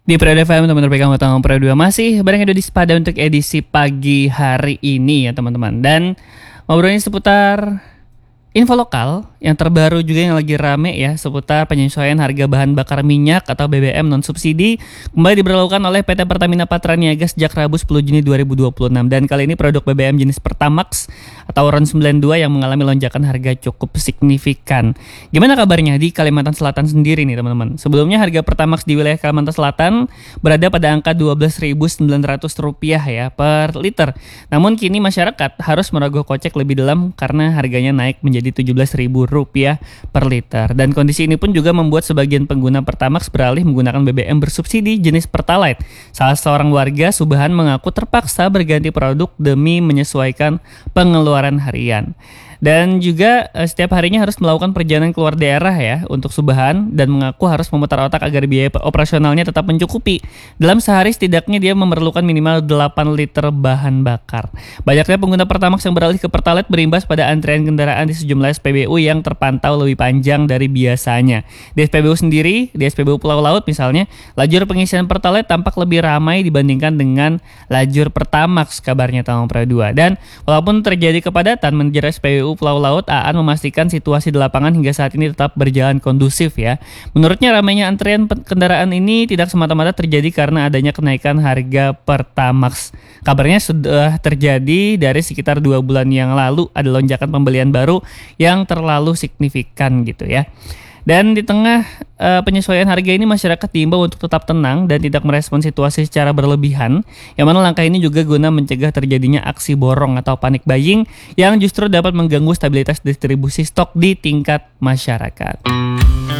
Di Periode FM teman-teman pegang utang Periode 2 masih bareng Edo di Spada untuk edisi pagi hari ini ya teman-teman. Dan ngobrolin seputar info lokal yang terbaru juga yang lagi rame ya seputar penyesuaian harga bahan bakar minyak atau BBM non subsidi kembali diberlakukan oleh PT Pertamina Patraniaga sejak Rabu 10 Juni 2026 dan kali ini produk BBM jenis Pertamax atau RON 92 yang mengalami lonjakan harga cukup signifikan. Gimana kabarnya di Kalimantan Selatan sendiri nih teman-teman? Sebelumnya harga Pertamax di wilayah Kalimantan Selatan berada pada angka Rp12.900 ya per liter. Namun kini masyarakat harus merogoh kocek lebih dalam karena harganya naik menjadi Rp17.000 per liter. Dan kondisi ini pun juga membuat sebagian pengguna Pertamax beralih menggunakan BBM bersubsidi jenis Pertalite. Salah seorang warga Subahan mengaku terpaksa berganti produk demi menyesuaikan pengeluaran harian. Dan juga setiap harinya harus melakukan perjalanan keluar daerah ya untuk Subahan dan mengaku harus memutar otak agar biaya operasionalnya tetap mencukupi. Dalam sehari setidaknya dia memerlukan minimal 8 liter bahan bakar. Banyaknya pengguna Pertamax yang beralih ke Pertalite berimbas pada antrian kendaraan di sejumlah SPBU yang terpantau lebih panjang dari biasanya. Di SPBU sendiri, di SPBU Pulau Laut misalnya, lajur pengisian Pertalite tampak lebih ramai dibandingkan dengan lajur Pertamax kabarnya tahun Periode 2. Dan walaupun terjadi kepadatan, manajer SPBU Pulau Laut Aan memastikan situasi di lapangan hingga saat ini tetap berjalan kondusif ya. Menurutnya ramainya antrian kendaraan ini tidak semata-mata terjadi karena adanya kenaikan harga Pertamax. Kabarnya sudah terjadi dari sekitar 2 bulan yang lalu ada lonjakan pembelian baru yang terlalu signifikan gitu ya. Dan di tengah penyesuaian harga ini masyarakat diimbau untuk tetap tenang dan tidak merespon situasi secara berlebihan. Yang mana langkah ini juga guna mencegah terjadinya aksi borong atau panic buying yang justru dapat mengganggu stabilitas distribusi stok di tingkat masyarakat.